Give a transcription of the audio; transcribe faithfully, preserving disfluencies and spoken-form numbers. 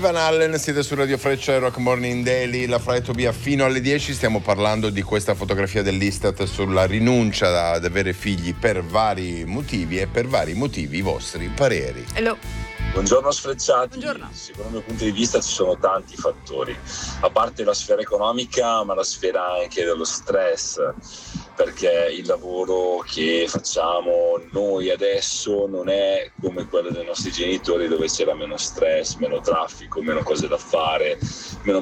Van Allen, siete su Radio Freccia e Rock Morning Daily, la Fra e Tobia fino alle dieci. Stiamo parlando di questa fotografia dell'Istat sulla rinuncia ad avere figli per vari motivi e per vari motivi i vostri pareri. Hello. Buongiorno sfrecciati. Buongiorno. Secondo il mio punto di vista ci sono tanti fattori, a parte la sfera economica, ma la sfera anche dello stress, perché il lavoro che facciamo noi adesso non è come quello dei nostri genitori, dove c'era meno stress, meno traffico, meno cose da fare, meno